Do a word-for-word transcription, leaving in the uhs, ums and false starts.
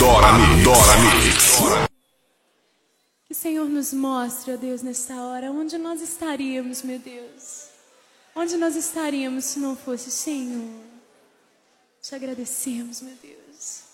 Dora Mix. Dora Mix. Que o Senhor nos mostre, ó Deus, nesta hora, onde nós estaríamos, meu Deus. Onde nós estaríamos se não fosse o Senhor. Te agradecemos, meu Deus.